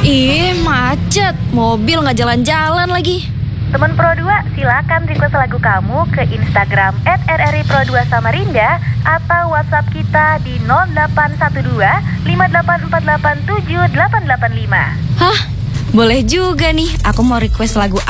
Ih, macet. Mobil nggak jalan-jalan lagi. Teman Pro 2, silakan request lagu kamu ke Instagram @rripro2 Samarinda atau WhatsApp kita di 0812 58487885. Hah? Boleh juga nih. Aku mau request lagu